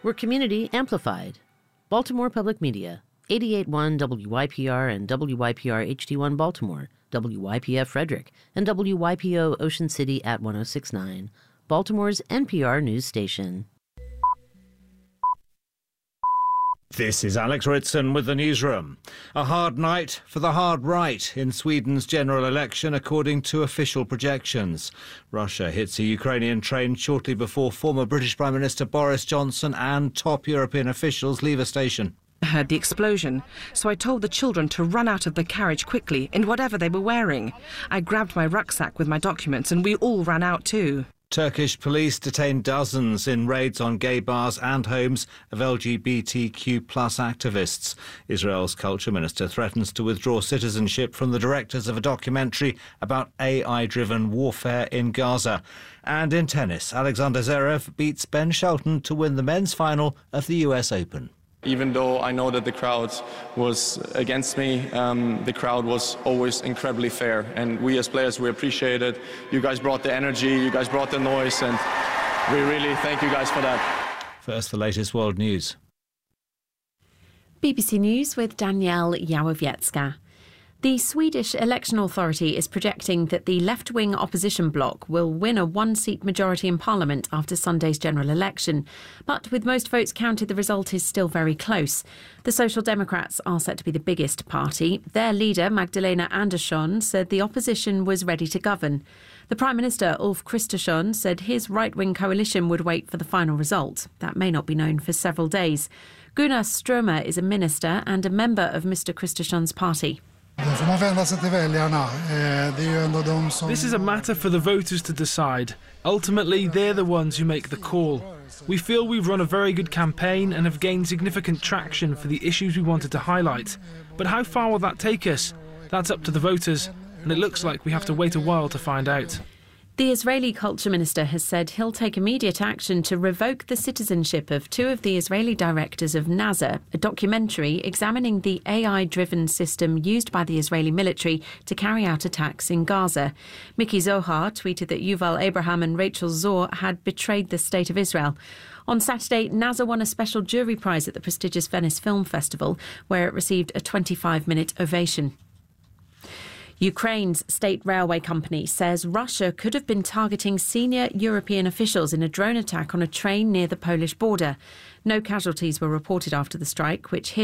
We're community amplified. Baltimore Public Media, 88.1 WYPR and WYPR HD1 Baltimore, WYPF Frederick, and WYPO Ocean City at 106.9, Baltimore's NPR news station. This is Alex Ritson with the newsroom. A hard night for the hard right in Sweden's general election, according to official projections. Russia hits a Ukrainian train shortly before former British Prime Minister Boris Johnson and top European officials leave a station. I heard the explosion, so I told the children to run out of the carriage quickly in whatever they were wearing. I grabbed my rucksack with my documents and we all ran out too. Turkish police detained dozens in raids on gay bars and homes of LGBTQ+ activists. Israel's culture minister threatens to withdraw citizenship from the directors of a documentary about AI-driven warfare in Gaza. And in tennis, Alexander Zverev beats Ben Shelton to win the men's final of the US Open. Even though I know that the crowd was against me, the crowd was always incredibly fair. And we as players, we appreciate it. You guys brought the energy, you guys brought the noise, and we really thank you guys for that. First, the latest world news. BBC News with Danielle Jałowiecka. The Swedish Election Authority is projecting that the left-wing opposition bloc will win a one-seat majority in Parliament after Sunday's general election. But with most votes counted, the result is still very close. The Social Democrats are set to be the biggest party. Their leader, Magdalena Andersson, said the opposition was ready to govern. The Prime Minister, Ulf Kristersson, said his right-wing coalition would wait for the final result. That may not be known for several days. Gunnar Strömmer is a minister and a member of Mr Kristersson's party. This is a matter for the voters to decide. Ultimately, they're the ones who make the call. We feel we've run a very good campaign and have gained significant traction for the issues we wanted to highlight. But how far will that take us? That's up to the voters, and it looks like we have to wait a while to find out. The Israeli culture minister has said he'll take immediate action to revoke the citizenship of two of the Israeli directors of NASA, a documentary examining the AI-driven system used by the Israeli military to carry out attacks in Gaza. Miki Zohar tweeted that Yuval Abraham and Rachel Zor had betrayed the state of Israel. On Saturday, NASA won a special jury prize at the prestigious Venice Film Festival, where it received a 25-minute ovation. Ukraine's state railway company says Russia could have been targeting senior European officials in a drone attack on a train near the Polish border. No casualties were reported after the strike, which hit